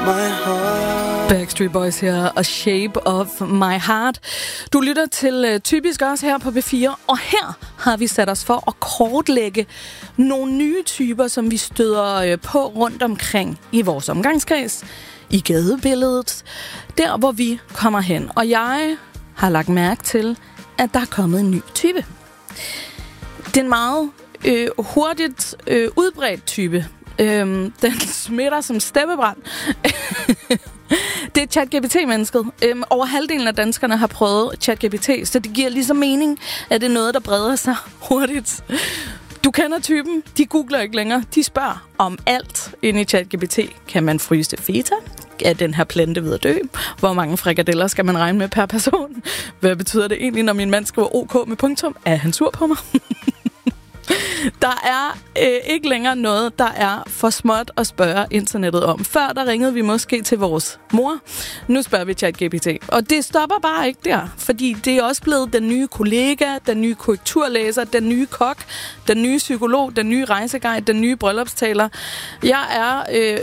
my heart. Backstreet Boys her og Shape of My Heart. Du lytter til Typisk også her på B4, og her har vi sat os for at kortlægge nogle nye typer, som vi støder på rundt omkring i vores omgangskreds, i gadebilledet, der hvor vi kommer hen. Og jeg har lagt mærke til, at der er kommet en ny type. Det er en meget hurtigt udbredt type. Den smitter som steppebrand. Det er ChatGPT-mennesket. Over halvdelen af danskerne har prøvet ChatGPT, så det giver ligesom mening, at det er noget, der breder sig hurtigt. Du kender typen. De googler ikke længere. De spørger om alt inde i ChatGPT. Kan man fryse feta? Er den her plante ved at dø? Hvor mange frikadeller skal man regne med per person? Hvad betyder det egentlig, når min mand skriver OK med punktum? Er han sur på mig? Der er ikke længere noget, der er for småt at spørge internettet om. Før der ringede vi måske til vores mor. Nu spørger vi ChatGPT. Og det stopper bare ikke der, fordi det er også blevet den nye kollega, den nye korrekturlæser, den nye kok, den nye psykolog, den nye rejseguide, den nye bryllupstaler. Jeg er